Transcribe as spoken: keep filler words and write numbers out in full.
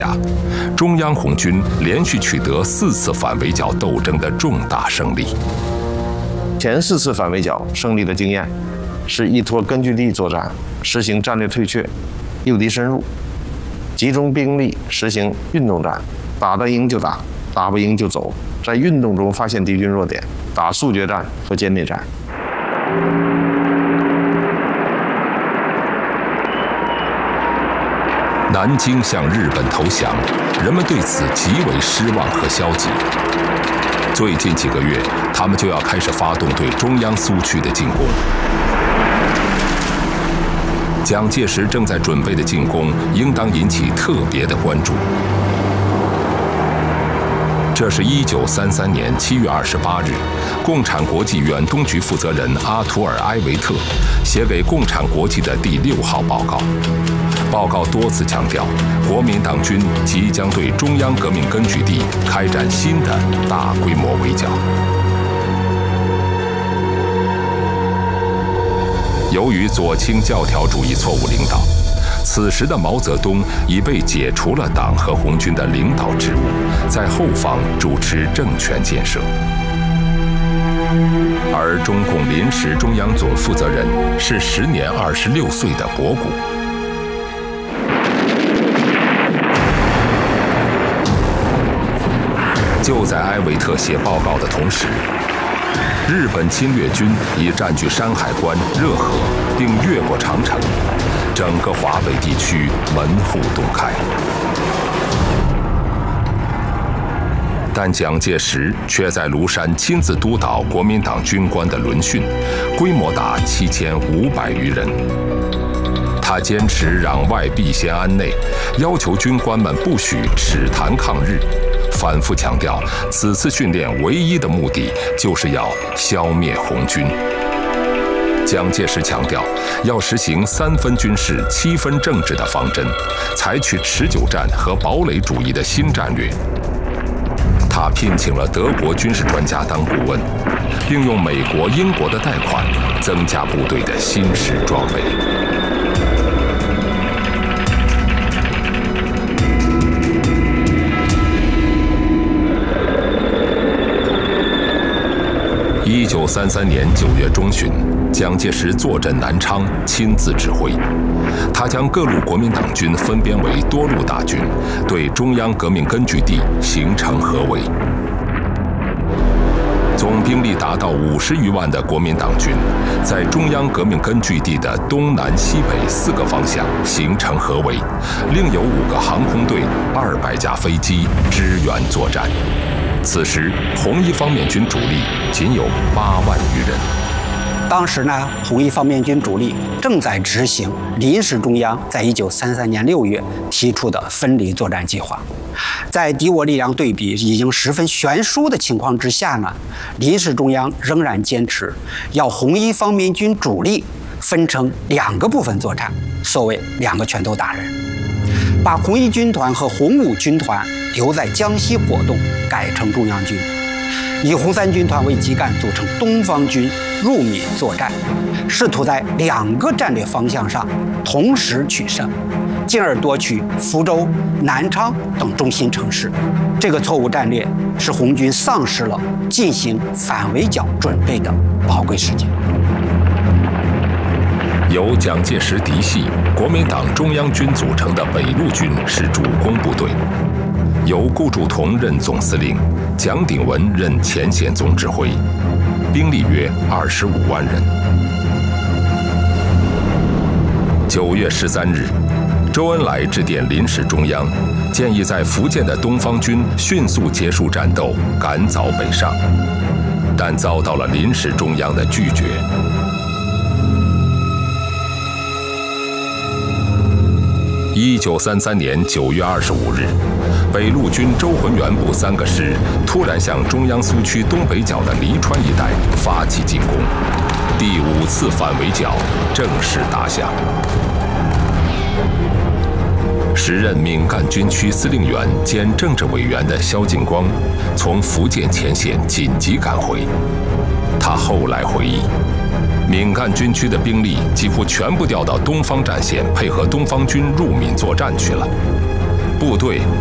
中央红军连续取得四次反围剿斗争的重大胜利。 前四次反围剿胜利的经验，是依托根据地作战，实行战略退却，诱敌深入，集中兵力实行运动战，打得赢就打，打不赢就走，在运动中发现敌军弱点，打速决战和歼灭战。 南京向日本投降，人们对此极为失望和消极。最近几个月，他们就要开始发动对中央苏区的进攻。蒋介石正在准备的进攻，应当引起特别的关注。这是一九三三年七月二十八日，共产国际远东局负责人阿图尔·埃维特写给共产国际的第六号报告。报告多次强调，国民党军即将对中央革命根据地开展新的大规模围剿。由于左倾教条主义错误领导，此时的毛泽东已被解除了党和红军的领导职务，在后方主持政权建设。而中共临时中央总负责人是时年二十六岁的博古。就在埃维特写报告的同时，日本侵略军已占据山海关、热河，并越过长城，整个华北地区门户洞开。但蒋介石却在庐山亲自督导国民党军官的轮训，规模达七千五百余人。他坚持攘外必先安内，要求军官们不许齿谈抗日，反复强调此次训练唯一的目的就是要消灭红军。蒋介石强调要实行三分军事、七分政治的方针，采取持久战和堡垒主义的新战略。他聘请了德国军事专家当顾问，并用美国、英国的贷款增加部队的新式装备。一九三三年九月中旬，蒋介石坐镇南昌，亲自指挥。他将各路国民党军分编为多路大军，对中央革命根据地形成合围。总兵力达到五十余万的国民党军，在中央革命根据地的东南西北四个方向形成合围，另有五个航空队、二百架飞机支援作战。此时，红一方面军主力仅有八万余人。 当时呢，红一方面军主力正在执行临时中央在一九三三年六月提出的分离作战计划。在敌我力量对比已经十分悬殊的情况之下呢，临时中央仍然坚持要红一方面军主力分成两个部分作战，所谓两个拳头打人，把红一军团和红五军团留在江西活动，改成中央军，以红三军团为基干组成东方军入闽作战，试图在两个战略方向上同时取胜，进而夺取福州、南昌等中心城市。这个错误战略使红军丧失了进行反围剿准备的宝贵时间。 由蒋介石嫡系国民党中央军组成的北路军是主攻部队，由顾祝同任总司令，蒋鼎文任前线总指挥，兵力约二十五万人。九月十三日，周恩来致电临时中央，建议在福建的东方军迅速结束战斗，赶早北上，但遭到了临时中央的拒绝。一九三三年九月二十五日，北路军周浑元部三个师突然向中央苏区东北角的黎川一带发起进攻，第五次反围剿正式打响。时任闽赣军区司令员兼政治委员的萧劲光从福建前线紧急赶回。他后来回忆，闽赣军区的兵力几乎全部调到东方战线，配合东方军入闽作战去了。 部队